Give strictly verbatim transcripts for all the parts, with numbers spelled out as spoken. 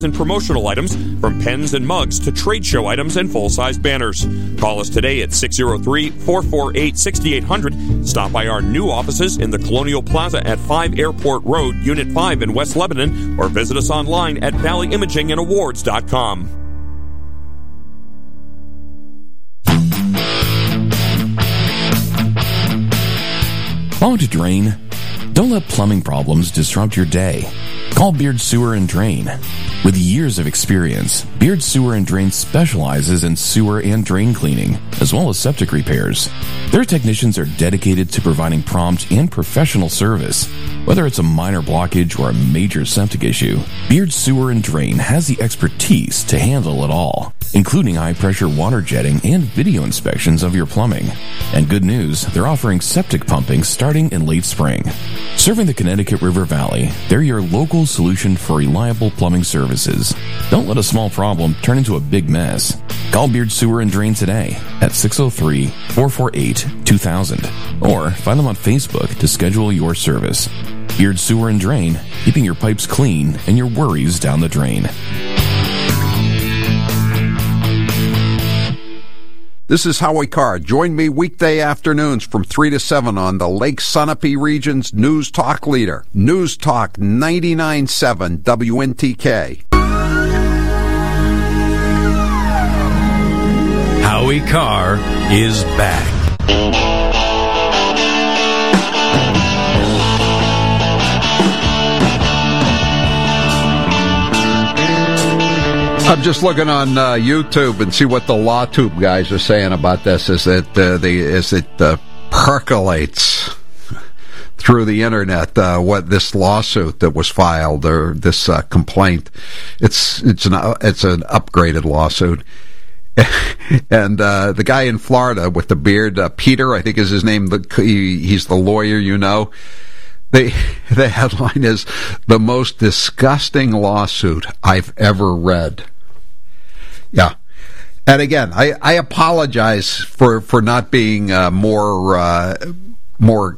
and promotional items, from pens and mugs to trade show items and full-size banners. Call us today at six oh three, four four eight, six eight zero zero. Stop by our new offices in the Colonial Plaza at five Airport Road, Unit five in West Lebanon, or visit us online at valley imaging and awards dot com. Want to drain? Don't let plumbing problems disrupt your day. Call Beard Sewer and Drain. With years of experience, Beard Sewer and Drain specializes in sewer and drain cleaning, as well as septic repairs. Their technicians are dedicated to providing prompt and professional service. Whether it's a minor blockage or a major septic issue, Beard Sewer and Drain has the expertise to handle it all, including high-pressure water jetting and video inspections of your plumbing. And good news, they're offering septic pumping starting in late spring. Serving the Connecticut River Valley, they're your local solution for reliable plumbing services. Don't let a small problem turn into a big mess. Call Beard Sewer and Drain today at six oh three, four four eight, two thousand or find them on Facebook to schedule your service. Beard Sewer and Drain, keeping your pipes clean and your worries down the drain. This is Howie Carr. Join me weekday afternoons from three to seven on the Lake Sunapee region's News Talk leader, News Talk ninety-nine point seven W N T K. Howie Carr is back. I'm just looking on uh, YouTube and see what the LawTube guys are saying about this. Is it uh, the is it uh, percolates through the internet? Uh, what this lawsuit that was filed or this uh, complaint? It's it's an it's an upgraded lawsuit. And uh, the guy in Florida with the beard, uh, Peter, I think is his name. The, he, he's the lawyer, you know. The the headline is the most disgusting lawsuit I've ever read. Yeah. And again, I, I apologize for, for not being uh, more uh, more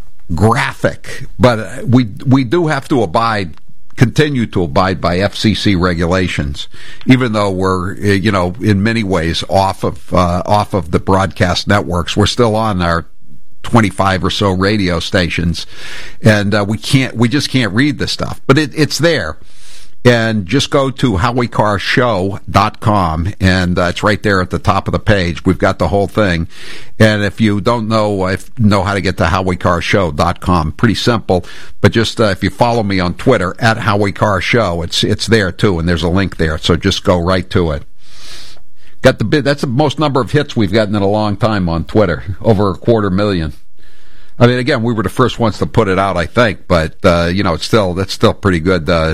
graphic, but we we do have to abide, continue to abide by F C C regulations, even though we're, you know, in many ways off of uh, off of the broadcast networks. We're still on our twenty-five or so radio stations, and uh, we can't we just can't read the stuff, but it, it's there. And just go to howie carr show dot com, and uh, it's right there at the top of the page. We've got the whole thing. And if you don't know if know how to get to howie carr show dot com, pretty simple. But just uh, if you follow me on Twitter at howiecarrshow, it's it's there too, and there's a link there. So just go right to it. Got the bid. That's the most number of hits we've gotten in a long time on Twitter, over a quarter million. I mean, again, we were the first ones to put it out, I think, but uh, you know, it's still that's still pretty good. Uh,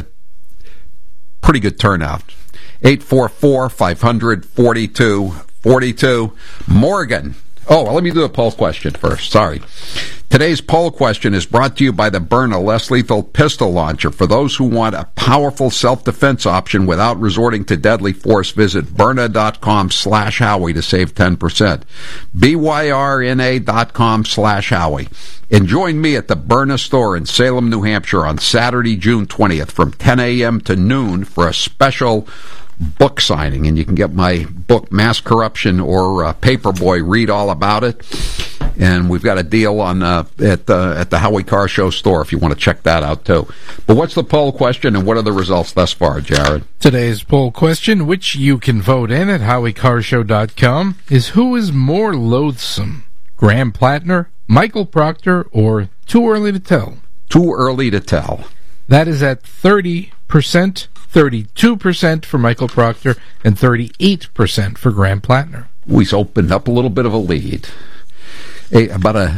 Pretty good turnout. eight four four, five hundred, forty-two forty-two. Morgan. Oh, well, let me do a poll question first. Sorry. Today's poll question is brought to you by the Byrna Less Lethal Pistol Launcher. For those who want a powerful self-defense option without resorting to deadly force, visit Byrna.com slash Howie to save ten percent. B-Y-R-N-A dot com slash Howie. And join me at the Byrna store in Salem, New Hampshire on Saturday, June twentieth from ten a.m. to noon for a special book signing. And you can get my book, Mass Corruption or uh, Paperboy, read all about it. And we've got a deal on uh, at, uh, at the Howie Carr Show store if you want to check that out too. But what's the poll question and what are the results thus far, Jared? Today's poll question, which you can vote in at howie carr show dot com, is who is more loathsome, Graham Plattner, Michael Proctor, or Too Early to Tell? Too Early to Tell. That is at thirty percent, thirty-two percent for Michael Proctor, and thirty-eight percent for Graham Plattner. We've opened up a little bit of a lead. Hey, about a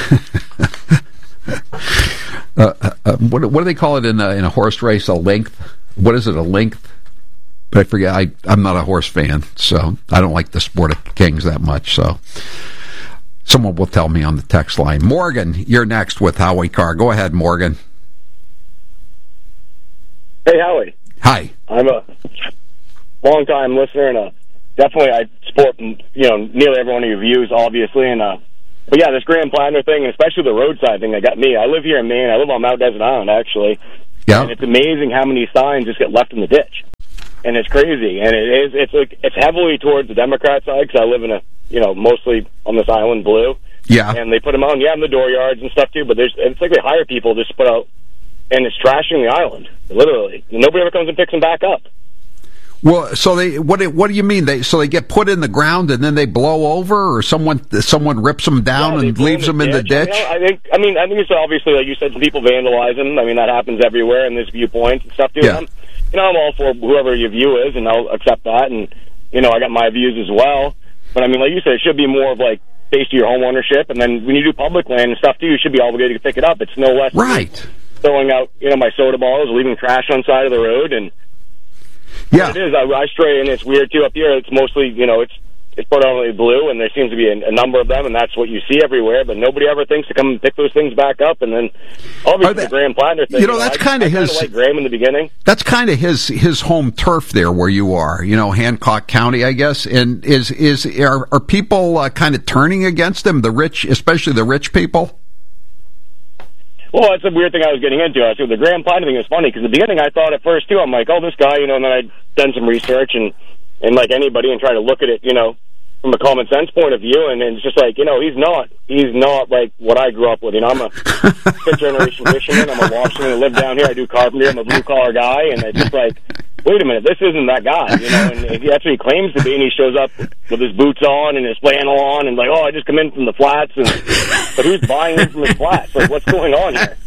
uh, uh, what, what do they call it in a, in a horse race? A length? What is it? A length? But I forget. I I'm not a horse fan, so I don't like the Sport of Kings that much. So someone will tell me on the text line. Morgan, you're next with Howie Carr. Go ahead, Morgan. Hey, Howie. Hi. I'm a long-time listener, and uh, definitely I support, you know, nearly every one of your views, obviously. And uh, but yeah, this Graham Plattner thing, and especially the roadside thing that got me. I live here in Maine. I live on Mount Desert Island, actually. Yeah. And it's amazing how many signs just get left in the ditch. And it's crazy. And it is, it's like, it's heavily towards the Democrat side, because I live in a, you know, mostly on this island blue. Yeah. And they put them out, yeah, in the dooryards and stuff too, but there's, it's like they hire people just to put out, and it's trashing the island, literally. And nobody ever comes and picks them back up. Well, so they what? Do, what do you mean? They so they get put in the ground and then they blow over, or someone someone rips them down yeah, and leaves them in the ditch? I, mean, I think. I mean, I think it's obviously, like you said, some people vandalize them. I mean, that happens everywhere, and there's viewpoints and stuff too. Yeah. I'm, you know, I'm all for whoever your view is, and I'll accept that. And you know, I got my views as well. But I mean, like you said, it should be more of like based to your home ownership, and then when you do public land and stuff too, you should be obligated to pick it up. It's no less right. Throwing out, you know, my soda bottles, leaving trash on the side of the road, and yeah, it is. I, I stray, and it's weird too up here. It's mostly, you know, it's it's predominantly blue, and there seems to be a, a number of them, and that's what you see everywhere. But nobody ever thinks to come and pick those things back up. And then obviously they, the Graham Plattner thing. You know, you know that's kind of his. Like Graham in the beginning. That's kind of his his home turf there, where you are. You know, Hancock County, I guess. And is is are, are people uh, kind of turning against him? The rich, especially the rich people. Well, that's a weird thing I was getting into. So the Graham Plattner thing was funny, because at the beginning I thought at first, too, I'm like, oh, this guy, you know, and then I'd done some research and, and like anybody and try to look at it, you know, from a common sense point of view, and, and it's just like, you know, he's not, he's not like what I grew up with. You know, I'm a fifth-generation fisherman. I'm a lobsterman. I live down here. I do carpentry. I'm a blue-collar guy, and it's just like, wait a minute, this isn't that guy, you know, and that's what he claims to be, and he shows up with his boots on and his flannel on, and like, oh, I just come in from the flats, and but who's buying in from the flats? Like, what's going on here?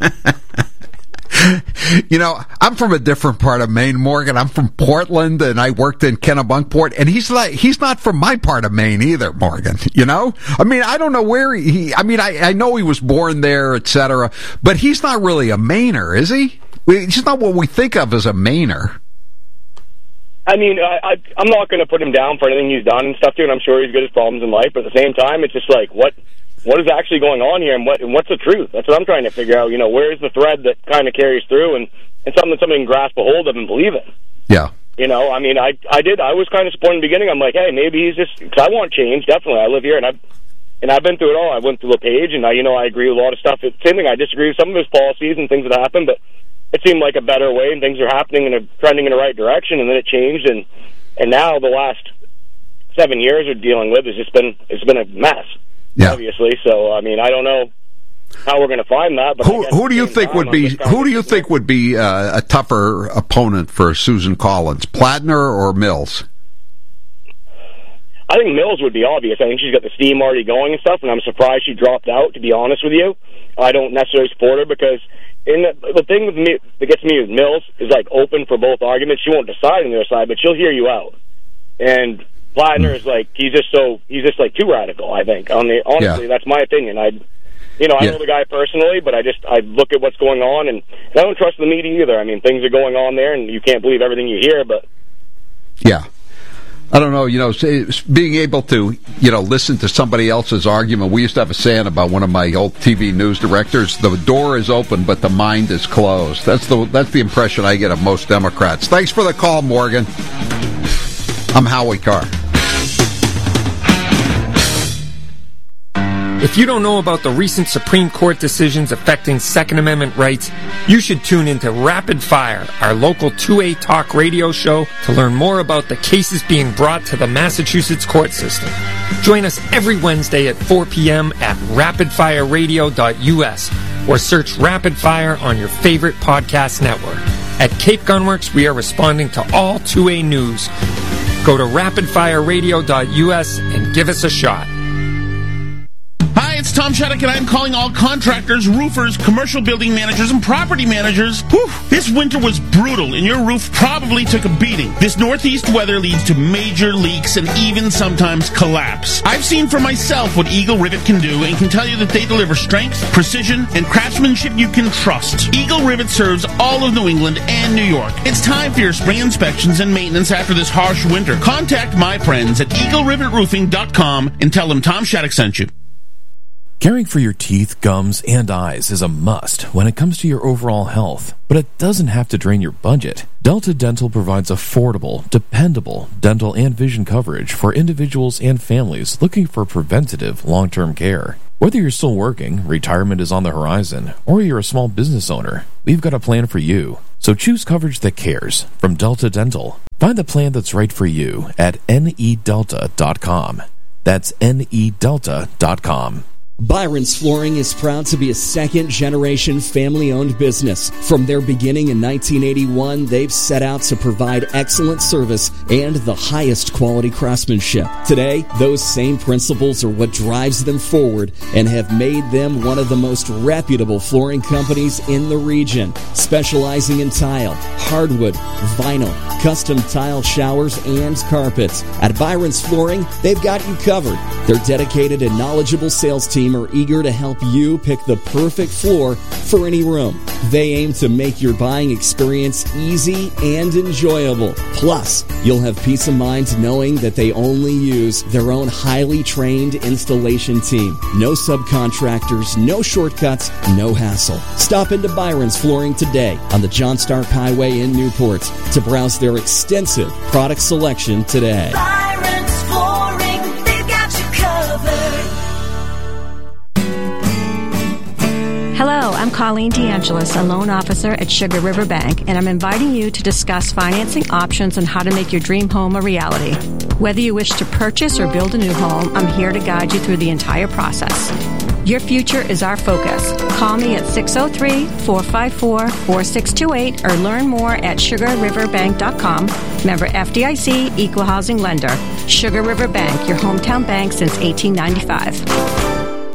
You know, I'm from a different part of Maine, Morgan. I'm from Portland, and I worked in Kennebunkport, and he's like, he's not from my part of Maine either, Morgan. You know, I mean, I don't know where he. I mean, I, I know he was born there, et cetera, but he's not really a Mainer, is he? He's not what we think of as a Mainer. I mean, I, I, I'm not going to put him down for anything he's done and stuff too, and I'm sure he's got his problems in life. But at the same time, it's just like, what, what is actually going on here, and what, and what's the truth? That's what I'm trying to figure out. You know, where's the thread that kind of carries through, and, and something that somebody can grasp a hold of and believe in. Yeah. You know, I mean, I, I did. I was kind of supporting in the beginning. I'm like, hey, maybe he's just, because I want change. Definitely, I live here, and I've, and I've been through it all. I went through LePage, and I, you know, I agree with a lot of stuff. It's same thing. I disagree with some of his policies and things that happen, but it seemed like a better way, and things are happening and are trending in the right direction, and then it changed, and and now the last seven years we're dealing with has just been it's been a mess, yeah. Obviously. So I mean, I don't know how we're going to find that. But who, who do you think would be who do you think would be uh, a tougher opponent for Susan Collins, Plattner or Mills? I think Mills would be obvious. I think she's got the steam already going and stuff, and I'm surprised she dropped out. To be honest with you, I don't necessarily support her because. And the, the thing with me that gets me with Mills is like open for both arguments. She won't decide on their side, but she'll hear you out. And Plattner is like he's just so he's just like too radical. I think on the honestly, yeah. That's my opinion. I, you know, I yeah. know the guy personally, but I just I look at what's going on, and I don't trust the media either. I mean, things are going on there, and you can't believe everything you hear. But yeah. I don't know, you know, being able to, you know, listen to somebody else's argument. We used to have a saying about one of my old T V news directors, the door is open, but the mind is closed. That's the that's the impression I get of most Democrats. Thanks for the call, Morgan. I'm Howie Carr. If you don't know about the recent Supreme Court decisions affecting Second Amendment rights, you should tune into Rapid Fire, our local two A talk radio show, to learn more about the cases being brought to the Massachusetts court system. Join us every Wednesday at four p.m. at rapid fire radio dot u s or search Rapid Fire on your favorite podcast network. At Cape Gunworks, we are responding to all two A news. Go to rapid fire radio dot u s and give us a shot. Hi, it's Tom Shattuck, and I'm calling all contractors, roofers, commercial building managers, and property managers. Whew, this winter was brutal, and your roof probably took a beating. This northeast weather leads to major leaks and even sometimes collapse. I've seen for myself what Eagle Rivet can do, and can tell you that they deliver strength, precision, and craftsmanship you can trust. Eagle Rivet serves all of New England and New York. It's time for your spring inspections and maintenance after this harsh winter. Contact my friends at eagle rivet roofing dot com and tell them Tom Shattuck sent you. Caring for your teeth, gums, and eyes is a must when it comes to your overall health, but it doesn't have to drain your budget. Delta Dental provides affordable, dependable dental and vision coverage for individuals and families looking for preventative long-term care. Whether you're still working, retirement is on the horizon, or you're a small business owner, we've got a plan for you. So choose coverage that cares from Delta Dental. Find the plan that's right for you at N E delta dot com. That's N E delta dot com. Byron's Flooring is proud to be a second-generation family-owned business. From their beginning in nineteen eighty-one, they've set out to provide excellent service and the highest quality craftsmanship. Today, those same principles are what drives them forward and have made them one of the most reputable flooring companies in the region, specializing in tile, hardwood, vinyl, custom tile showers, and carpets. At Byron's Flooring, they've got you covered. Their dedicated and knowledgeable sales team are eager to help you pick the perfect floor for any room. They aim to make your buying experience easy and enjoyable. Plus, you'll have peace of mind knowing that they only use their own highly trained installation team. No subcontractors, no shortcuts, no hassle. Stop into Byron's Flooring today on the John Stark Highway in Newport to browse their extensive product selection today. Byron's Flooring, they've got you covered. Hello, I'm Colleen DeAngelis, a loan officer at Sugar River Bank, and I'm inviting you to discuss financing options and how to make your dream home a reality. Whether you wish to purchase or build a new home, I'm here to guide you through the entire process. Your future is our focus. Call me at six oh three, four five four, four six two eight or learn more at sugar river bank dot com. Member F D I C, Equal Housing Lender. Sugar River Bank, your hometown bank since eighteen ninety-five.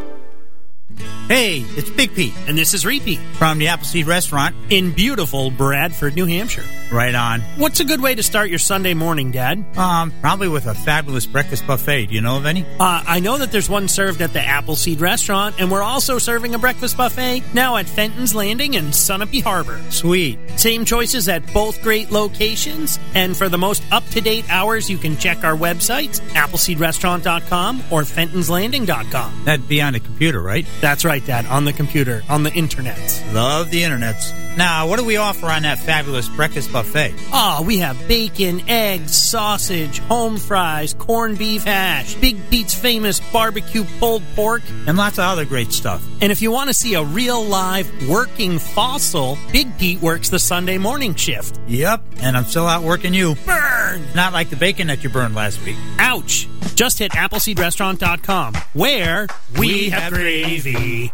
Hey, it's Big Pete. And this is Repeat from the Appleseed Restaurant in beautiful Bradford, New Hampshire. Right on. What's a good way to start your Sunday morning, Dad? Um, probably with a fabulous breakfast buffet. Do you know of any? Uh, I know that there's one served at the Appleseed Restaurant, and we're also serving a breakfast buffet now at Fenton's Landing and Sunapee Harbor. Sweet. Same choices at both great locations, and for the most up-to-date hours, you can check our websites, appleseed restaurant dot com or fentons landing dot com. That'd be on the computer, right? That's right, Dad, on the computer, on the internet. Love the internets. Now, what do we offer on that fabulous breakfast buffet? Oh, we have bacon, eggs, sausage, home fries, corned beef hash, Big Pete's famous barbecue pulled pork, and lots of other great stuff. And if you want to see a real live working fossil, Big Pete works the Sunday morning shift. Yep, and I'm still out working you. Burn! Not like the bacon that you burned last week. Ouch! Just hit appleseed restaurant dot com, where we, we have gravy.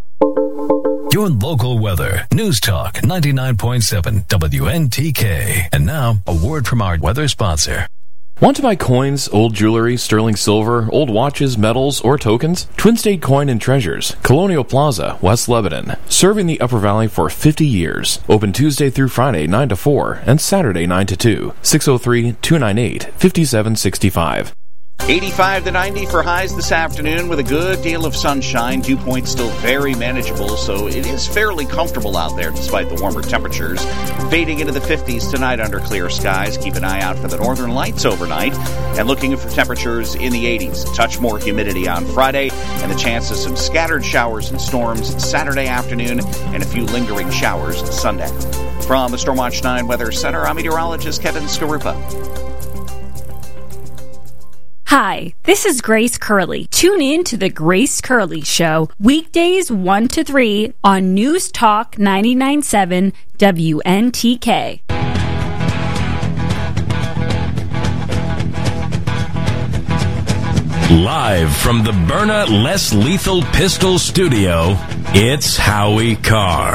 Your local weather. News Talk ninety-nine point seven W N T K. And now, a word from our weather sponsor. Want to buy coins, old jewelry, sterling silver, old watches, medals, or tokens? Twin State Coin and Treasures, Colonial Plaza, West Lebanon. Serving the Upper Valley for fifty years. Open Tuesday through Friday, nine to four, and Saturday, nine to two. six oh three, two nine eight, five seven six five. eighty-five to ninety for highs this afternoon with a good deal of sunshine. Dew point still very manageable, so it is fairly comfortable out there despite the warmer temperatures. Fading into the fifties tonight under clear skies. Keep an eye out for the northern lights overnight. And looking for temperatures in the eighties. A touch more humidity on Friday and the chance of some scattered showers and storms Saturday afternoon and a few lingering showers Sunday. From the Stormwatch nine Weather Center, I'm meteorologist Kevin Skarupa. Hi, this is Grace Curley. Tune in to The Grace Curley Show, weekdays one to three on News Talk ninety-nine point seven W N T K. Live from the Byrna Less Lethal Pistol Studio, it's Howie Carr.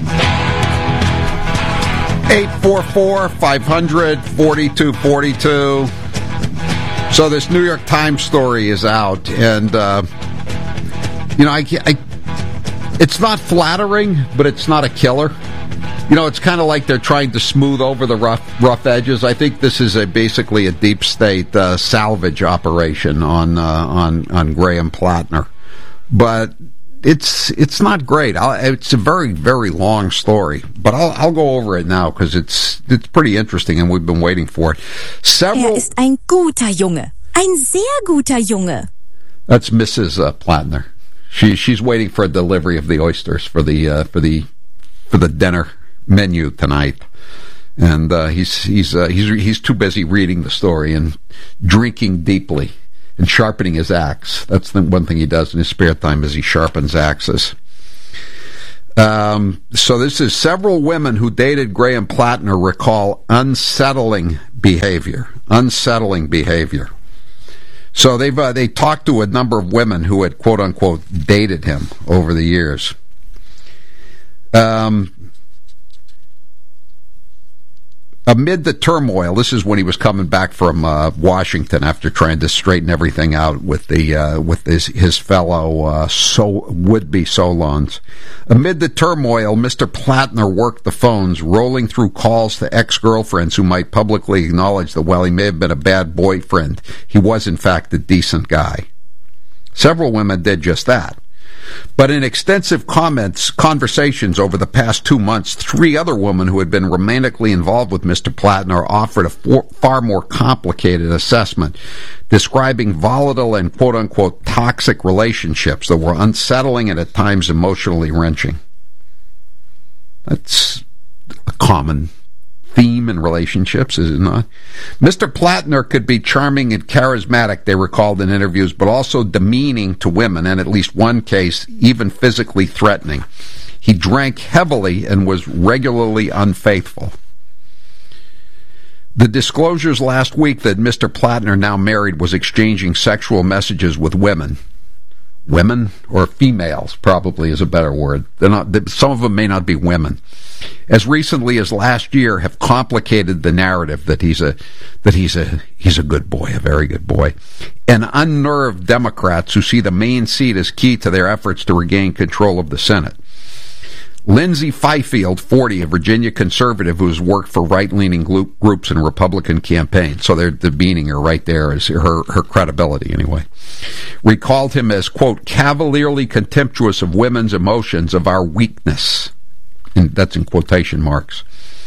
eight four four, five hundred, forty-two forty-two. So this New York Times story is out, and, uh, you know, I, I, it's not flattering, but it's not a killer. You know, it's kind of like they're trying to smooth over the rough rough edges. I think this is a basically a deep state uh, salvage operation on uh, on on Graham Plattner, but it's it's not great. I'll, it's a very very long story, but I'll I'll go over it now because it's it's pretty interesting and we've been waiting for it. Several. Er ist ein guter Junge, ein sehr guter Junge. That's Missus Uh, Plattner. She she's waiting for a delivery of the oysters for the uh, for the for the dinner menu tonight, and uh, he's he's uh, he's he's too busy reading the story and drinking deeply and sharpening his axe. That's the one thing he does in his spare time, is he sharpens axes. Um, so this is several women who dated Graham Plattner recall unsettling behavior. Unsettling behavior. So they've uh, they talked to a number of women who had quote unquote dated him over the years. Um, amid the turmoil, this is when he was coming back from uh, Washington after trying to straighten everything out with the uh, with his his fellow uh, so would-be Solons. Amid the turmoil, Mister Plattner worked the phones, rolling through calls to ex-girlfriends who might publicly acknowledge that while he may have been a bad boyfriend, he was in fact a decent guy. Several women did just that. But in extensive comments, conversations over the past two months, three other women who had been romantically involved with Mister Plattner offered a for, far more complicated assessment, describing volatile and quote-unquote toxic relationships that were unsettling and at times emotionally wrenching. That's a common theme in relationships, is it not? Mister Plattner could be charming and charismatic, they recalled in interviews, but also demeaning to women, and at least one case, even physically threatening. He drank heavily and was regularly unfaithful. The disclosures last week that Mister Plattner, now married, was exchanging sexual messages with women. Women or females, probably is a better word. They're not, some of them may not be women. As recently as last year, have complicated the narrative that he's a that he's a he's a good boy, a very good boy, and unnerved Democrats who see the main seat as key to their efforts to regain control of the Senate. Lindsay Fifield, forty, a Virginia conservative who has worked for right-leaning groups in Republican campaigns, so they're demeaning her right there as her, her credibility anyway, recalled him as, quote, cavalierly contemptuous of women's emotions, of our weakness. And that's in quotation marks.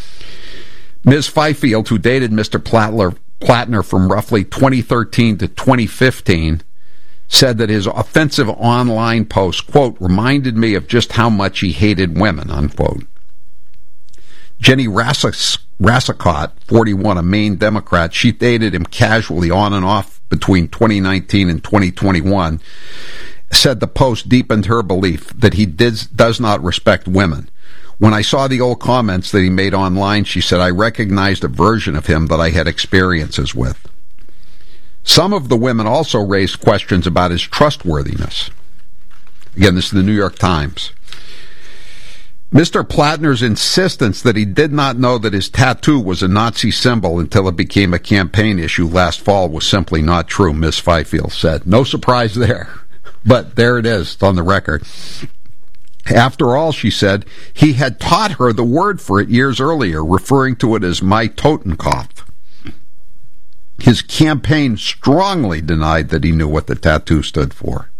Miz Fifield, who dated Mister Plattner, Plattner from roughly twenty thirteen to twenty fifteen, said that his offensive online post, quote, reminded me of just how much he hated women, unquote. Jenny Rassicott, forty-one, a Maine Democrat, she dated him casually on and off between twenty nineteen and twenty twenty-one, said the post deepened her belief that he did, does not respect women. When I saw the old comments that he made online, she said, I recognized a version of him that I had experiences with. Some of the women also raised questions about his trustworthiness. Again, this is the New York Times. Mister Plattner's insistence that he did not know that his tattoo was a Nazi symbol until it became a campaign issue last fall was simply not true, Miz Fifield said. No surprise there. But there it is, it's on the record. After all, she said, he had taught her the word for it years earlier, referring to it as my Totenkopf. His campaign strongly denied that he knew what the tattoo stood for.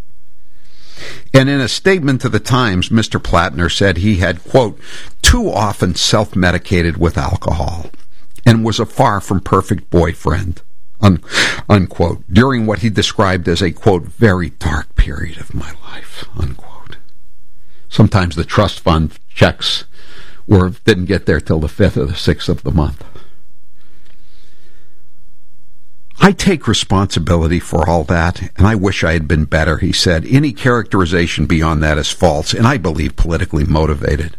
And in a statement to the Times, Mister Plattner said he had, quote, too often self-medicated with alcohol and was a far from perfect boyfriend, un- unquote, during what he described as a, quote, very dark period of my life, unquote. Sometimes the trust fund checks were didn't get there till the fifth or the sixth of the month. I take responsibility for all that, and I wish I had been better, he said. Any characterization beyond that is false, and I believe politically motivated.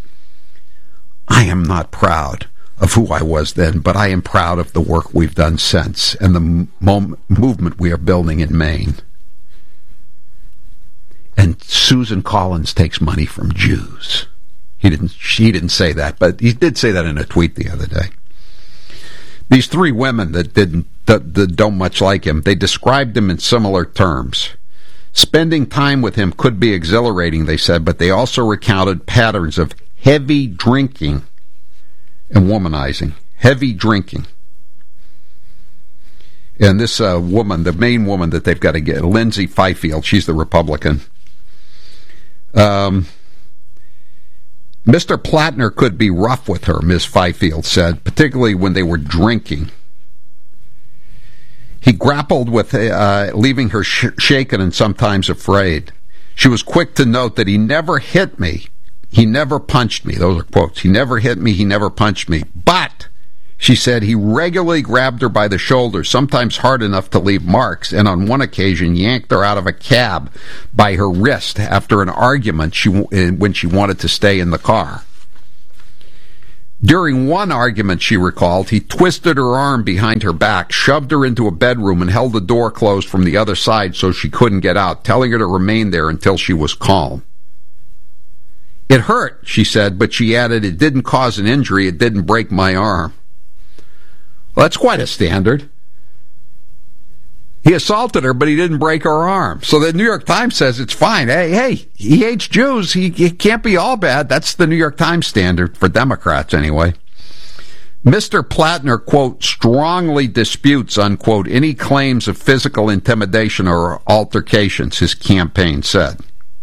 I am not proud of who I was then, but I am proud of the work we've done since and the mo- movement we are building in Maine. And Susan Collins takes money from Jews. He didn't, she didn't say that, but he did say that in a tweet the other day. These three women that didn't that, that don't much like him, they described him in similar terms. Spending time with him could be exhilarating, they said, but they also recounted patterns of heavy drinking and womanizing. Heavy drinking. And this uh, woman, the main woman that they've got to get, Lindsay Fifield, she's the Republican. Um, Mister Plattner could be rough with her, Miz Fifield said, particularly when they were drinking. He grappled with uh, leaving her sh- shaken and sometimes afraid. She was quick to note that he never hit me. He never punched me. Those are quotes. He never hit me. He never punched me. But She said he regularly grabbed her by the shoulder, sometimes hard enough to leave marks, and on one occasion yanked her out of a cab by her wrist after an argument she, when she wanted to stay in the car. During one argument, she recalled, he twisted her arm behind her back, shoved her into a bedroom, and held the door closed from the other side so she couldn't get out, telling her to remain there until she was calm. It hurt, she said, but she added, it didn't cause an injury, it didn't break my arm. Well, that's quite a standard. He assaulted her, but he didn't break her arm. So the New York Times says it's fine. Hey, hey, he hates Jews. He, he can't be all bad. That's the New York Times standard for Democrats, anyway. Mister Plattner, quote, strongly disputes, unquote, any claims of physical intimidation or altercations, his campaign said.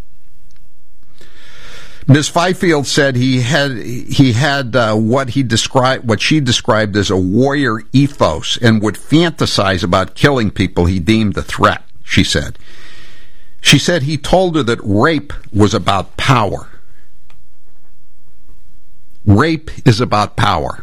Miz Fifield said he had he had uh, what he described, what she described as a warrior ethos, and would fantasize about killing people he deemed a threat. She said. She said he told her that rape was about power. Rape is about power.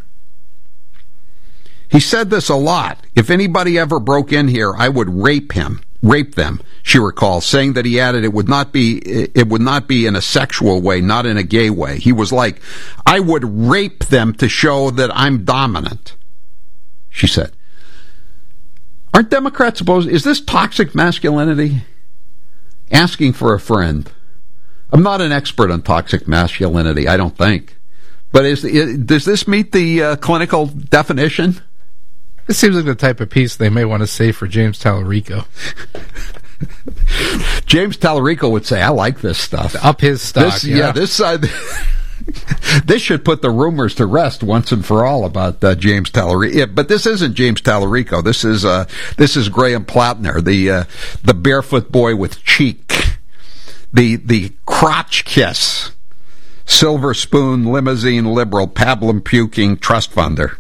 He said this a lot. If anybody ever broke in here, I would rape him. Rape them, she recalls, saying that he added it would not be it would not be in a sexual way, not in a gay way. He was like, I would rape them to show that I'm dominant, she said. Aren't Democrats supposed, is this toxic masculinity? Asking for a friend. I'm not an expert on toxic masculinity, I don't think. But is, does this meet the uh, clinical definition? This seems like the type of piece they may want to say for James Tallarico. James Tallarico would say, I like this stuff. Up his stock, this, yeah. yeah. This uh, this should put the rumors to rest once and for all about uh, James Tallarico. Yeah, but this isn't James Tallarico. This is uh, this is Graham Plattner, the uh, the barefoot boy with cheek, the the crotch kiss, silver spoon limousine liberal, pablum puking trust funder.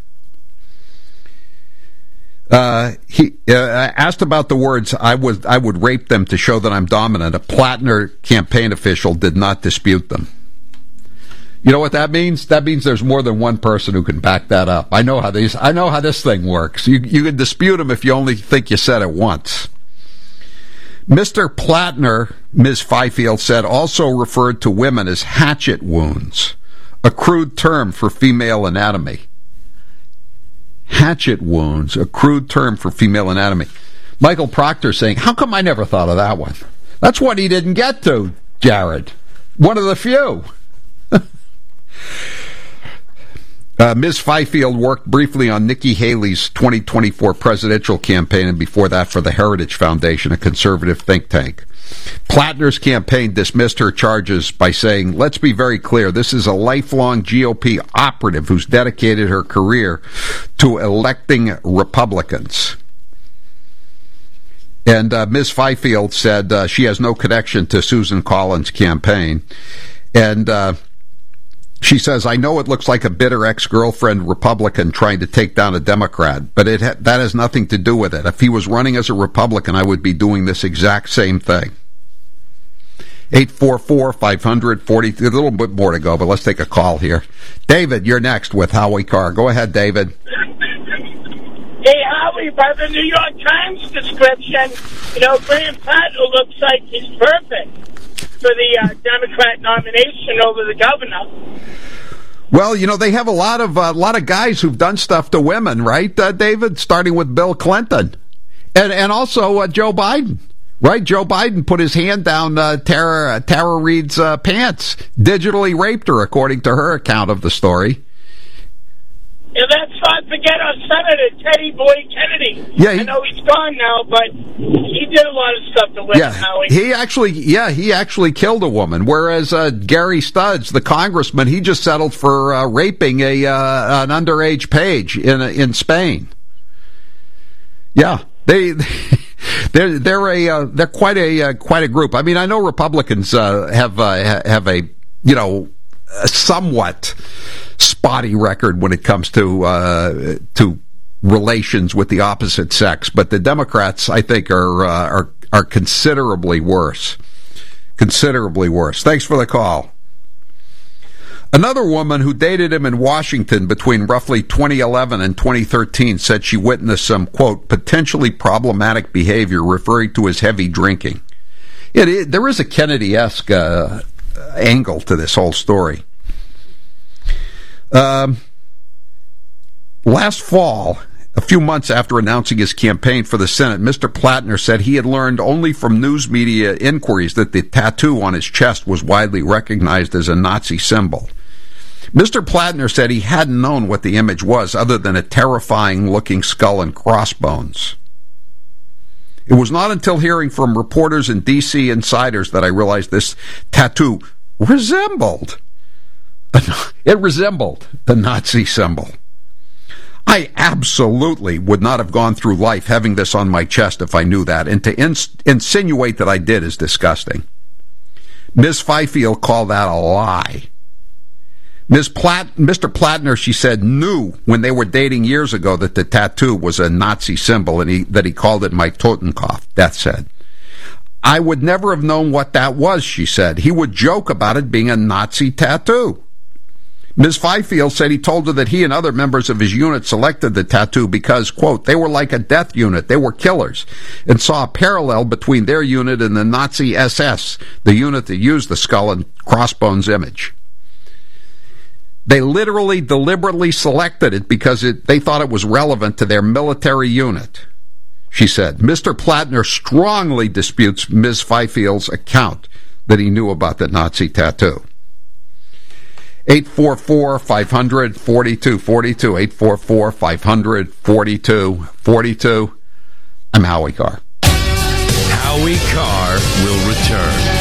Uh, he uh, asked about the words, I would, I would rape them to show that I'm dominant. A Plattner campaign official did not dispute them. You know what that means? That means there's more than one person who can back that up. I know how these, I know how this thing works. You, you can dispute them if you only think you said it once. Mister Plattner, Miz Fifield said, also referred to women as hatchet wounds, a crude term for female anatomy. Hatchet wounds, a crude term for female anatomy. Michael Proctor saying, how come I never thought of that one? That's what he didn't get to, Jared. One of the few. uh, Miz Fifield worked briefly on Nikki Haley's twenty twenty-four presidential campaign, and before that for the Heritage Foundation, a conservative think tank. Plattner's campaign dismissed her charges by saying, let's be very clear, this is a lifelong G O P operative who's dedicated her career to electing Republicans. And uh, Miz Fifield said uh, she has no connection to Susan Collins' campaign. And uh, she says, I know it looks like a bitter ex-girlfriend Republican trying to take down a Democrat, but it ha- that has nothing to do with it. If he was running as a Republican, I would be doing this exact same thing. eight four four, five hundred, forty, a little bit more to go, but let's take a call here. David, you're next with Howie Carr. Go ahead, David. Hey, Howie, by the New York Times description, you know, Graham Plattner looks like he's perfect for the uh, Democrat nomination over the governor. Well, you know, they have a lot of a uh, lot of guys who've done stuff to women, right, uh, David? Starting with Bill Clinton, and and also uh, Joe Biden, right? Joe Biden put his hand down uh, Tara uh, Tara Reid's uh, pants, digitally raped her, according to her account of the story. And let's not forget our Senator Teddy Boy Kennedy. Yeah, he, I know he's gone now, but he did a lot of stuff to women. Yeah, Howie. he actually, yeah, he actually killed a woman. Whereas uh, Gary Studs, the congressman, he just settled for uh, raping a uh, an underage page in in Spain. Yeah, they they're they're a uh, they're quite a uh, quite a group. I mean, I know Republicans uh, have uh, have a you know a somewhat spotty record when it comes to uh, to relations with the opposite sex, but the Democrats, I think, are uh, are are considerably worse. Considerably worse. Thanks for the call. Another woman who dated him in Washington between roughly twenty eleven and twenty thirteen said she witnessed some, quote, potentially problematic behavior referring to his heavy drinking. It is, there is a Kennedy-esque uh, angle to this whole story. Um, last fall, a few months after announcing his campaign for the Senate, Mister Plattner said he had learned only from news media inquiries that the tattoo on his chest was widely recognized as a Nazi symbol. Mister Plattner said he hadn't known what the image was other than a terrifying-looking skull and crossbones. It was not until hearing from reporters and D C insiders that I realized this tattoo resembled, it resembled the Nazi symbol. I absolutely would not have gone through life having this on my chest if I knew that, and to ins- insinuate that I did is disgusting. Miz Fifield called that a lie. Miz Platt, Mister Plattner, she said, knew when they were dating years ago that the tattoo was a Nazi symbol and he, that he called it my Totenkopf, Beth said. I would never have known what that was, she said. He would joke about it being a Nazi tattoo. Miz Fifield said he told her that he and other members of his unit selected the tattoo because, quote, they were like a death unit, they were killers, and saw a parallel between their unit and the Nazi S S, the unit that used the skull and crossbones image. They literally, deliberately selected it because it, they thought it was relevant to their military unit, she said. Mister Plattner strongly disputes Miz Fifield's account that he knew about the Nazi tattoo. eight four four, five hundred, forty-two forty-two, eight four four, five hundred, forty-two forty-two. I'm Howie Carr. Howie Carr will return.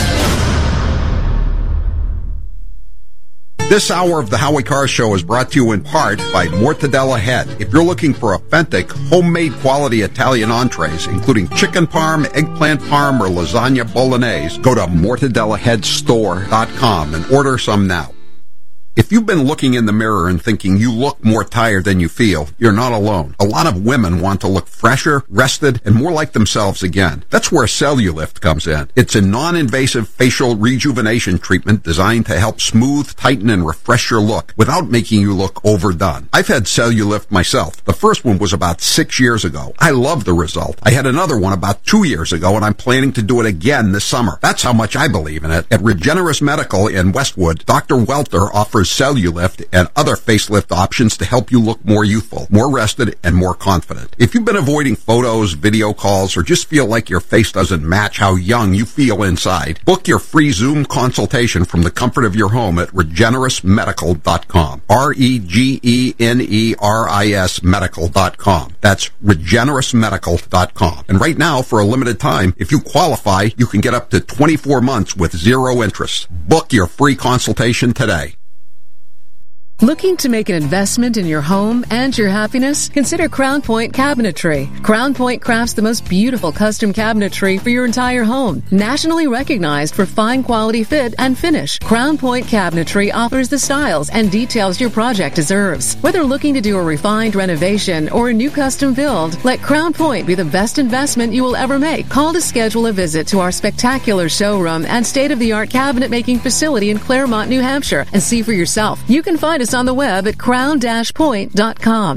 This hour of the Howie Carr Show is brought to you in part by Mortadella Head. If you're looking for authentic, homemade quality Italian entrees, including chicken parm, eggplant parm, or lasagna bolognese, go to mortadella head store dot com and order some now. If you've been looking in the mirror and thinking you look more tired than you feel, you're not alone. A lot of women want to look fresher, rested, and more like themselves again. That's where Cellulift comes in. It's a non-invasive facial rejuvenation treatment designed to help smooth, tighten, and refresh your look without making you look overdone. I've had Cellulift myself. The first one was about six years ago. I love the result. I had another one about two years ago, and I'm planning to do it again this summer. That's how much I believe in it. At Regenerous Medical in Westwood, Doctor Welter offers Cellulift and other facelift options to help you look more youthful, more rested, and more confident. If you've been avoiding photos, video calls, or just feel like your face doesn't match how young you feel inside, book your free Zoom consultation from the comfort of your home at regenerous medical dot com. R E G E N E R I S medical dot com. That's regenerous medical dot com. And right now, for a limited time, if you qualify, you can get up to twenty-four months with zero interest. Book your free consultation today. Looking to make an investment in your home and your happiness? Consider Crown Point Cabinetry. Crown Point crafts the most beautiful custom cabinetry for your entire home. Nationally recognized for fine quality fit and finish, Crown Point Cabinetry offers the styles and details your project deserves. Whether looking to do a refined renovation or a new custom build, let Crown Point be the best investment you will ever make. Call to schedule a visit to our spectacular showroom and state-of-the-art cabinet making facility in Claremont, New Hampshire, and see for yourself. You can find us on the web at crown dash point dot com.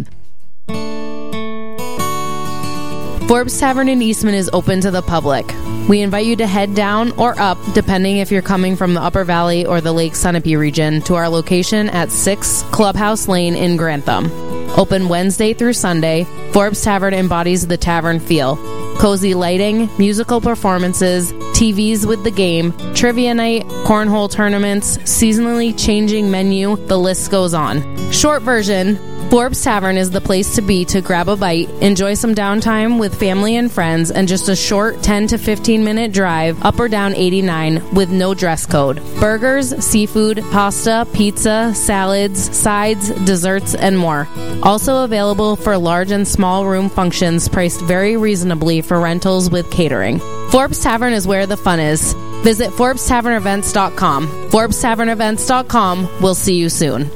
Forbes Tavern in Eastman is open to the public. We invite you to head down or up, depending if you're coming from the Upper Valley or the Lake Sunapee region, to our location at six Clubhouse Lane in Grantham. Open Wednesday through Sunday, Forbes Tavern embodies the tavern feel. Cozy lighting, musical performances, T Vs with the game, trivia night, cornhole tournaments, seasonally changing menu, the list goes on. Short version, Forbes Tavern is the place to be to grab a bite, enjoy some downtime with family and friends, and just a short ten to fifteen minute drive up or down eighty-nine with no dress code. Burgers, seafood, pasta, pizza, salads, sides, desserts, and more. Also available for large and small room functions priced very reasonably for rentals with catering. Forbes Tavern is where the fun is. Visit Forbes Tavern Events dot com. Forbes Tavern Events dot com. We'll see you soon.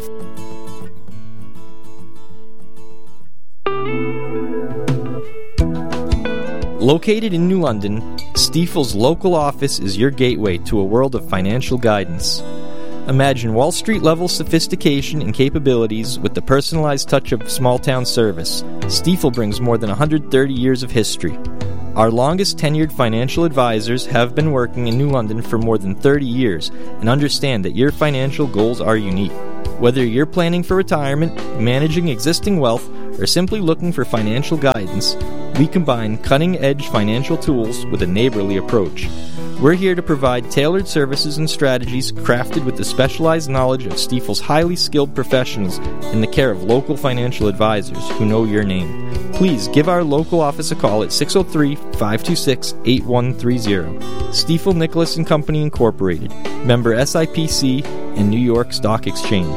Located in New London, Stifel's local office is your gateway to a world of financial guidance. Imagine Wall Street-level sophistication and capabilities with the personalized touch of small-town service. Stifel brings more than one hundred thirty years of history. Our longest tenured financial advisors have been working in New London for more than thirty years and understand that your financial goals are unique. Whether you're planning for retirement, managing existing wealth, or simply looking for financial guidance, we combine cutting-edge financial tools with a neighborly approach. We're here to provide tailored services and strategies crafted with the specialized knowledge of Stifel's highly skilled professionals in the care of local financial advisors who know your name. Please give our local office a call at six oh three, five two six, eight one three zero. Stiefel Nicholas and Company Incorporated, member S I P C and New York Stock Exchange.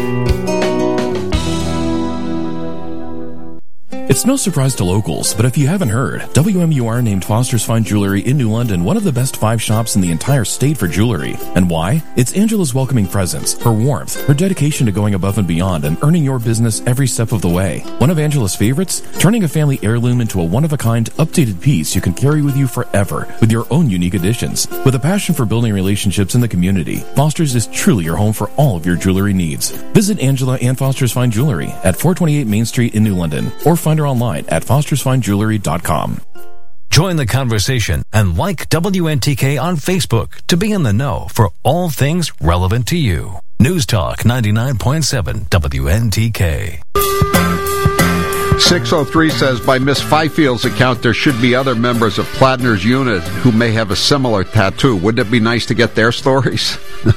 It's no surprise to locals, but if you haven't heard, W M U R named Foster's Fine Jewelry in New London one of the best five shops in the entire state for jewelry. And why? It's Angela's welcoming presence, her warmth, her dedication to going above and beyond and earning your business every step of the way. One of Angela's favorites? Turning a family heirloom into a one-of-a-kind, updated piece you can carry with you forever with your own unique additions. With a passion for building relationships in the community, Foster's is truly your home for all of your jewelry needs. Visit Angela and Foster's Fine Jewelry at four twenty-eight Main Street in New London or find her online at fosters fine jewelry dot com. Join the conversation and like W N T K on Facebook to be in the know for all things relevant to you. News Talk ninety-nine point seven W N T K. six oh three says, by Miss Fifield's account, there should be other members of Plattner's unit who may have a similar tattoo. Wouldn't it be nice to get their stories?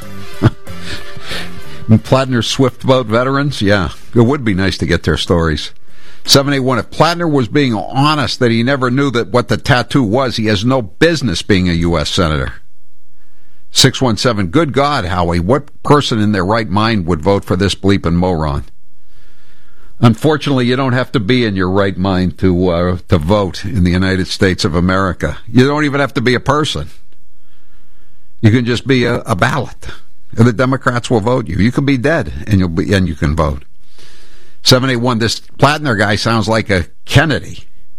Plattner's Swift Boat veterans? Yeah, it would be nice to get their stories. seven eight one, if Plattner was being honest that he never knew that what the tattoo was, he has no business being a U S Senator. six one seven, good God, Howie, what person in their right mind would vote for this bleeping moron? Unfortunately, you don't have to be in your right mind to uh, to vote in the United States of America. You don't even have to be a person. You can just be a, a ballot. And the Democrats will vote you. You can be dead, and you'll be and you can vote. seven eight one, this Plattner guy sounds like a Kennedy.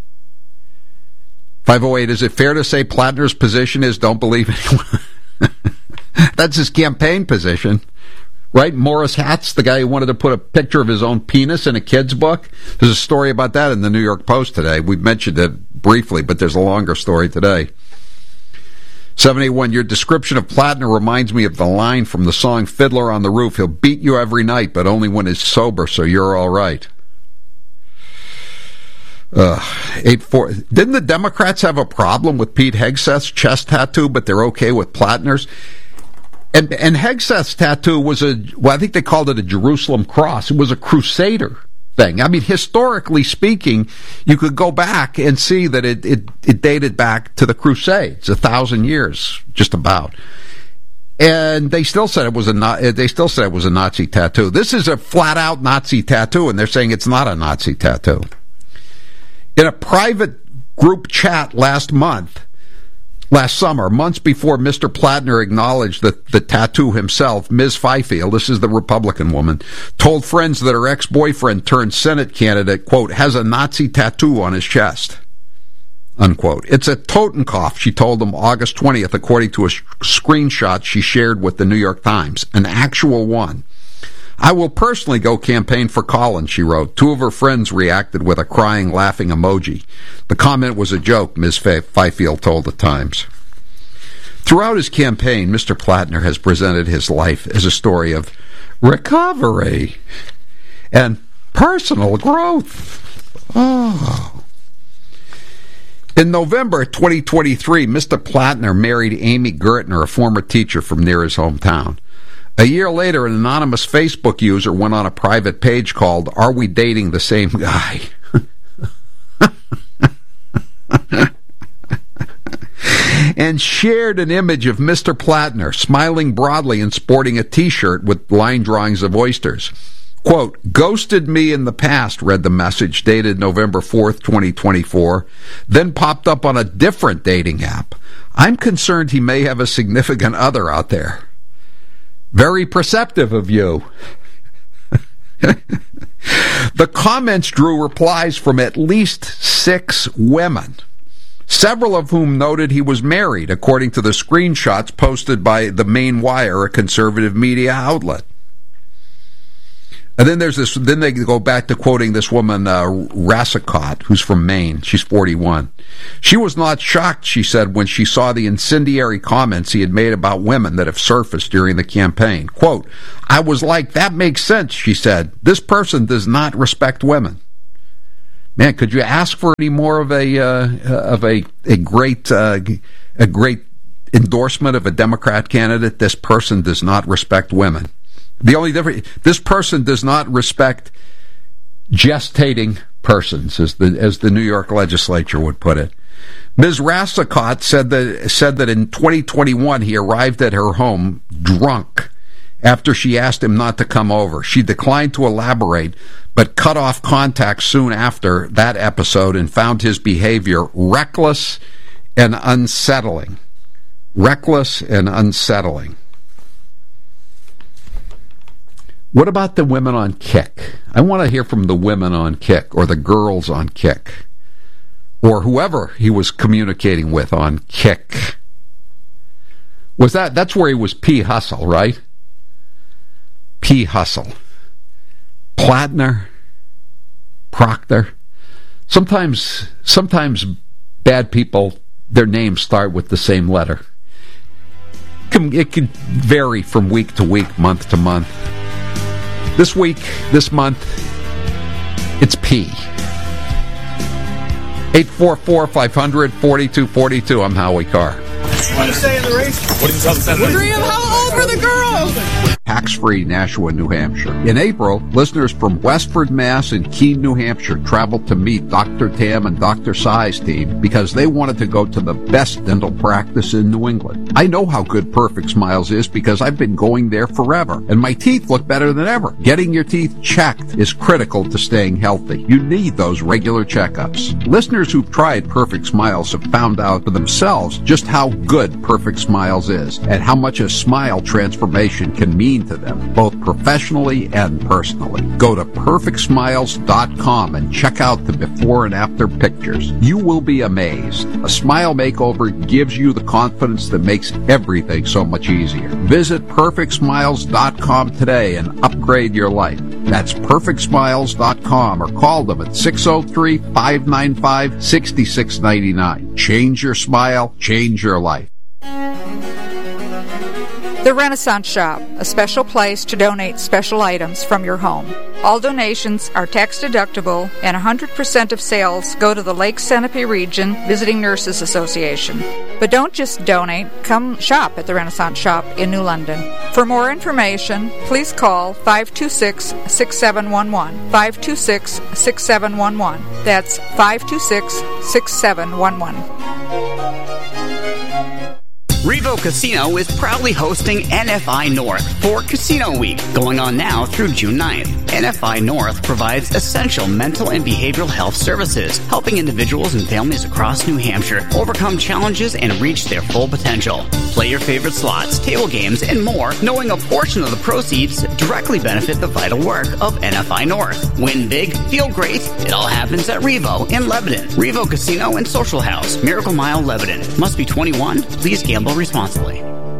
five oh eight, is it fair to say Plattner's position is don't believe anyone? That's his campaign position, right? Morris Hatz, the guy who wanted to put a picture of his own penis in a kid's book. There's a story about that in the New York Post today. We mentioned it briefly, but there's a longer story today. seven eight one, your description of Plattner reminds me of the line from the song Fiddler on the Roof. He'll beat you every night, but only when he's sober, so you're all right. Uh, eight four, didn't the Democrats have a problem with Pete Hegseth's chest tattoo, but they're okay with Plattner's? And, and Hegseth's tattoo was a, well, I think they called it a Jerusalem cross. It was a Crusader thing. I mean, historically speaking, you could go back and see that it, it, it dated back to the Crusades, a thousand years, just about. And they still said it was a they still said it was a Nazi tattoo. This is a flat out Nazi tattoo, and they're saying it's not a Nazi tattoo. In a private group chat last month, last summer, months before Mister Plattner acknowledged that the tattoo himself, Miz Fifield, this is the Republican woman, told friends that her ex-boyfriend turned Senate candidate, quote, has a Nazi tattoo on his chest, unquote. It's a Totenkopf, she told them August twentieth, according to a sh- screenshot she shared with the New York Times, an actual one. I will personally go campaign for Collins, she wrote. Two of her friends reacted with a crying, laughing emoji. The comment was a joke, Miz Fifield told the Times. Throughout his campaign, Mister Plattner has presented his life as a story of recovery and personal growth. Oh. In November twenty twenty-three, Mister Plattner married Amy Gertner, a former teacher from near his hometown. A year later, an anonymous Facebook user went on a private page called Are We Dating the Same Guy? and shared an image of Mister Plattner smiling broadly and sporting a T-shirt with line drawings of oysters. Quote, ghosted me in the past, read the message, dated November fourth, twenty twenty-four, then popped up on a different dating app. I'm concerned he may have a significant other out there. Very perceptive of you. The comments drew replies from at least six women. several of whom noted he was married, according to the screenshots posted by the Maine Wire, a conservative media outlet. And then there's this. Then they go back to quoting this woman, uh, Rassicott, who's from Maine. She's forty-one. She was not shocked, she said, when she saw the incendiary comments he had made about women that have surfaced during the campaign. Quote, "I was like, that makes sense," she said. "This person does not respect women." Man, could you ask for any more of a uh, of a a great uh, a great endorsement of a Democrat candidate? This person does not respect women. The only difference, this person does not respect gestating persons, as the as the New York legislature would put it. Miz Rassicott said that said that in twenty twenty-one he arrived at her home drunk after she asked him not to come over. She declined to elaborate, but cut off contact soon after that episode and found his behavior reckless and unsettling. Reckless and unsettling. What about the women on Kick? I want to hear from the women on Kick, or the girls on Kick, or whoever he was communicating with on Kick. Was that, that's where he was P. Hustle, right? P. Hustle. Plattner. Proctor. Sometimes, sometimes bad people, their names start with the same letter. It can, it can vary from week to week, month to month. This week, this month, it's P. eight four four, five hundred, forty-two forty-two. I'm Howie Carr. What do you say in the race? What did you tell the senator? Graham, how old were the girls? Tax-free Nashua, New Hampshire. In April, listeners from Westford, Mass. and Keene, New Hampshire traveled to meet Doctor Tam and Doctor Sai's team because they wanted to go to the best dental practice in New England. I know how good Perfect Smiles is because I've been going there forever, and my teeth look better than ever. Getting your teeth checked is critical to staying healthy. You need those regular checkups. Listeners who've tried Perfect Smiles have found out for themselves just how good Perfect Smiles is and how much a smile transformation can mean to them, both professionally and personally. Go to perfect smiles dot com and check out the before and after pictures. You will be amazed. A smile makeover gives you the confidence that makes everything so much easier. Visit perfect smiles dot com today and upgrade your life. That's perfect smiles dot com or call them at six oh three, five nine five, six six nine nine. Change your smile, change your life. The Renaissance Shop, a special place to donate special items from your home. All donations are tax deductible and one hundred percent of sales go to the Lake Sunapee Region Visiting Nurses Association. But don't just donate, come shop at the Renaissance Shop in New London. For more information, please call five two six, six seven one one, five two six, six seven one one. That's five two six, six seven one one. Revo Casino is proudly hosting N F I North for Casino Week, going on now through June ninth. N F I North provides essential mental and behavioral health services, helping individuals and families across New Hampshire overcome challenges and reach their full potential. Play your favorite slots, table games, and more, knowing a portion of the proceeds directly benefit the vital work of N F I North. Win big, feel great. It all happens at Revo in Lebanon. Revo Casino and Social House, Miracle Mile, Lebanon. Must be twenty-one. Please gamble responsibly.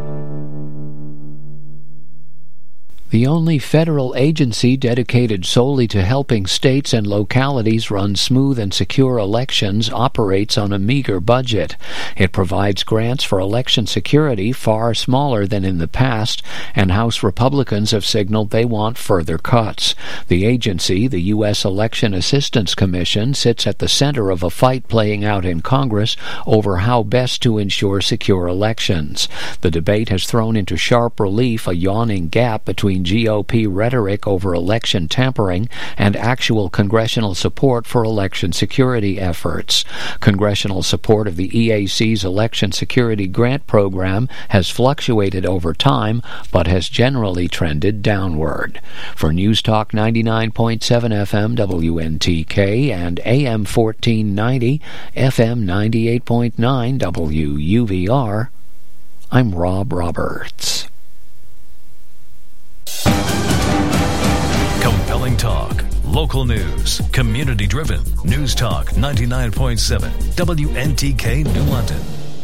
The only federal agency dedicated solely to helping states and localities run smooth and secure elections operates on a meager budget. It provides grants for election security far smaller than in the past, and House Republicans have signaled they want further cuts. The agency, the U S Election Assistance Commission, sits at the center of a fight playing out in Congress over how best to ensure secure elections. The debate has thrown into sharp relief a yawning gap between G O P rhetoric over election tampering and actual congressional support for election security efforts. Congressional support of the E A C's Election Security Grant Program has fluctuated over time, but has generally trended downward. For News Talk ninety-nine point seven F M W N T K and A M fourteen ninety, F M ninety-eight point nine W U V R, I'm Rob Roberts. Compelling talk, Local news. Community driven. News Talk ninety-nine point seven. W N T K New London.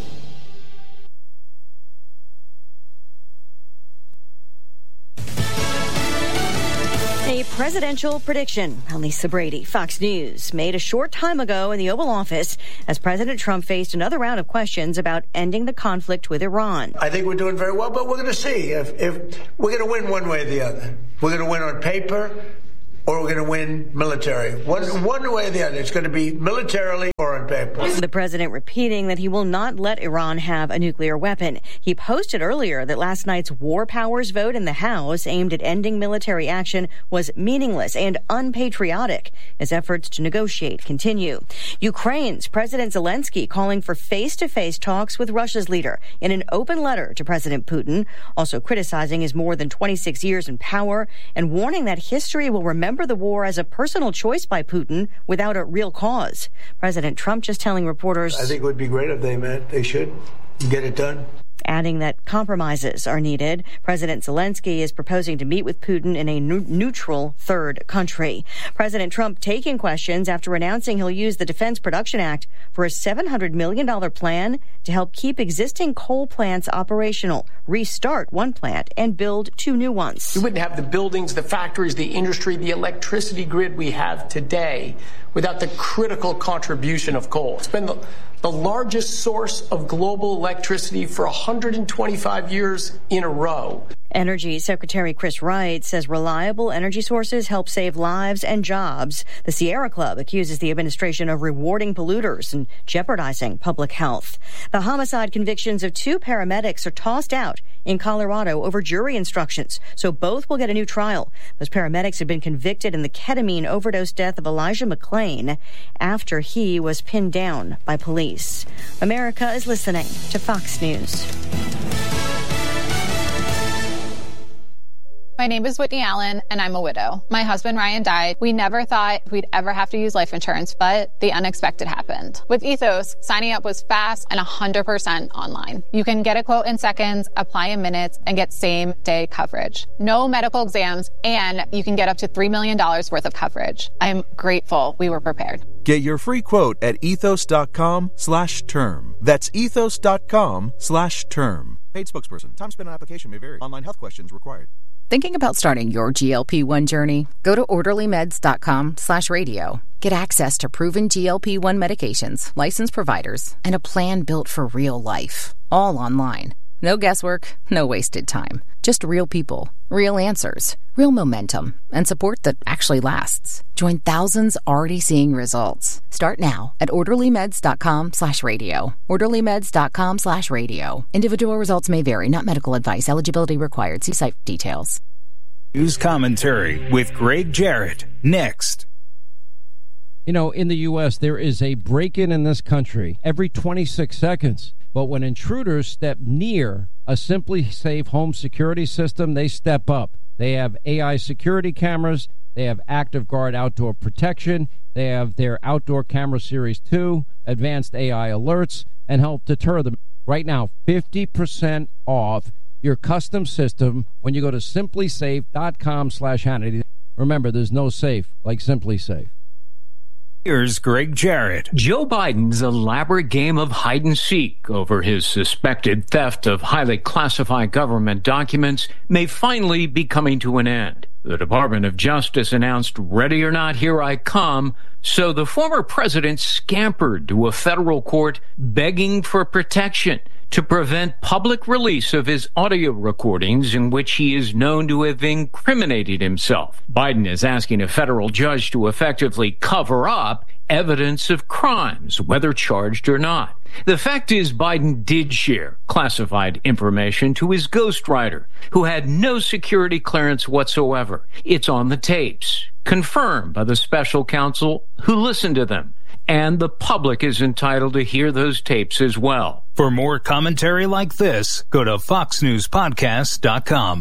A presidential prediction. Lisa Brady, Fox News, made a short time ago in the Oval Office as President Trump faced another round of questions about ending the conflict with Iran. I think we're doing very well, but we're going to see if, if we're going to win one way or the other. We're going to win on paper, or we're going to win military. One, one way or the other. It's going to be militarily or on paper. The president repeating that he will not let Iran have a nuclear weapon. He posted earlier that last night's war powers vote in the House aimed at ending military action was meaningless and unpatriotic as efforts to negotiate continue. Ukraine's President Zelensky calling for face-to-face talks with Russia's leader in an open letter to President Putin, also criticizing his more than twenty-six years in power and warning that history will remember the war as a personal choice by Putin without a real cause. President Trump just telling reporters, I think it would be great if they met. They should get it done. Adding that compromises are needed. President Zelensky is proposing to meet with Putin in a n- neutral third country. President Trump taking questions after announcing he'll use the Defense Production Act for a seven hundred million dollars plan to help keep existing coal plants operational, restart one plant, and build two new ones. We wouldn't have the buildings, the factories, the industry, the electricity grid we have today without the critical contribution of coal. It's been the the largest source of global electricity for one hundred twenty-five years in a row. Energy Secretary Chris Wright says reliable energy sources help save lives and jobs. The Sierra Club accuses the administration of rewarding polluters and jeopardizing public health. The homicide convictions of two paramedics are tossed out in Colorado over jury instructions, so both will get a new trial. Those paramedics had been convicted in the ketamine overdose death of Elijah McClain after he was pinned down by police. America is listening to Fox News. My name is Whitney Allen, and I'm a widow. My husband, Ryan, died. We never thought we'd ever have to use life insurance, but the unexpected happened. With Ethos, signing up was fast and one hundred percent online. You can get a quote in seconds, apply in minutes, and get same-day coverage. No medical exams, and you can get up to three million dollars worth of coverage. I'm grateful we were prepared. Get your free quote at ethos.com slash term. That's ethos.com slash term. Paid spokesperson. Time spent on application may vary. Online health questions required. Thinking about starting your G L P one journey? Go to orderlymeds.com slash radio. Get access to proven G L P one medications, licensed providers, and a plan built for real life. All online. No guesswork, no wasted time. Just real people, real answers, real momentum, and support that actually lasts. Join thousands already seeing results. Start now at orderlymeds.com slash radio. orderlymeds.com slash radio. Individual results may vary, not medical advice. Eligibility required. See site details. News commentary with Greg Jarrett. Next. You know, in the U S, there is a break-in in this country every twenty-six seconds. But when intruders step near a Simply Safe home security system, they step up. They have A I security cameras. They have Active Guard outdoor protection. They have their Outdoor Camera Series two, advanced A I alerts, and help deter them. Right now, fifty percent off your custom system when you go to simplysafe.com slash Hannity. Remember, there's no safe like Simply Safe. Here's Greg Jarrett. Joe Biden's elaborate game of hide-and-seek over his suspected theft of highly classified government documents may finally be coming to an end. The Department of Justice announced, "Ready or not, here I come." So the former president scampered to a federal court begging for protection to prevent public release of his audio recordings in which he is known to have incriminated himself. Biden is asking a federal judge to effectively cover up evidence of crimes, whether charged or not. The fact is, Biden did share classified information to his ghostwriter, who had no security clearance whatsoever. It's on the tapes, confirmed by the special counsel who listened to them. And the public is entitled to hear those tapes as well. For more commentary like this, go to fox news podcast dot com.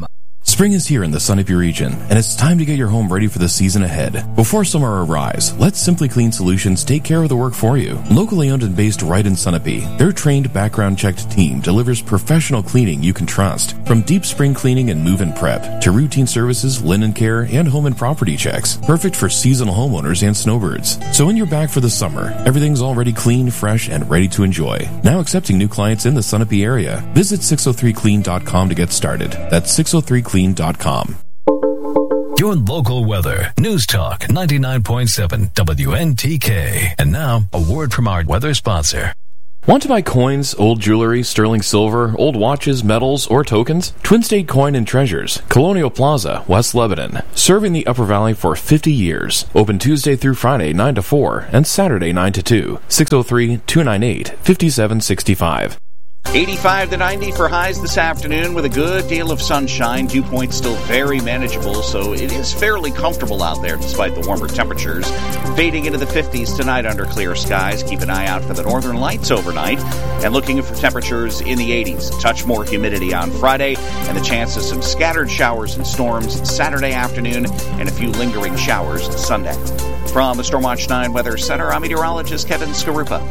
Spring is here in the Sunapee region, and it's time to get your home ready for the season ahead. Before summer arrives, let Simply Clean Solutions take care of the work for you. Locally owned and based right in Sunapee, their trained, background-checked team delivers professional cleaning you can trust. From deep spring cleaning and move-in prep, to routine services, linen care, and home and property checks. Perfect for seasonal homeowners and snowbirds. So when you're back for the summer, everything's already clean, fresh, and ready to enjoy. Now accepting new clients in the Sunapee area. Visit six oh three clean dot com to get started. That's six oh three clean dot com. Your local weather. News Talk ninety-nine point seven W N T K. And now, a word from our weather sponsor. Want to buy coins, old jewelry, sterling silver, old watches, medals, or tokens? Twin State Coin and Treasures, Colonial Plaza, West Lebanon. Serving the Upper Valley for fifty years. Open Tuesday through Friday, nine to four, and Saturday, nine to two. six oh three, two nine eight, five seven six five. eighty-five to ninety for highs this afternoon with a good deal of sunshine. Dew point still very manageable, so it is fairly comfortable out there despite the warmer temperatures. Fading into the fifties tonight under clear skies. Keep an eye out for the northern lights overnight. And looking for temperatures in the eighties. A touch more humidity on Friday and the chance of some scattered showers and storms Saturday afternoon and a few lingering showers Sunday. From the Stormwatch nine Weather Center, I'm meteorologist Kevin Skarupa.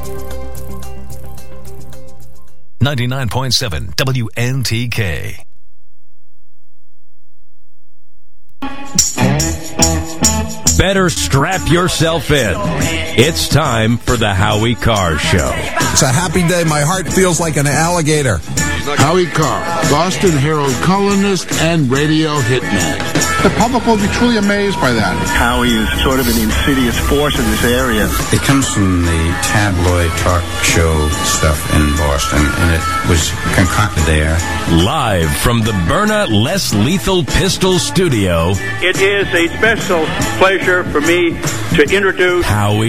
ninety-nine point seven W N T K. Better strap yourself in. It's time for the Howie Carr Show. It's a happy day. My heart feels like an alligator. Howie Carr, Boston Herald columnist and radio hitman. The public will be truly amazed by that. Howie is sort of an insidious force in this area. It comes from the tabloid talk show stuff in Boston, and it was concocted there. Live from the Byrna Less Lethal Pistol Studio. It is a special pleasure for me to introduce Howie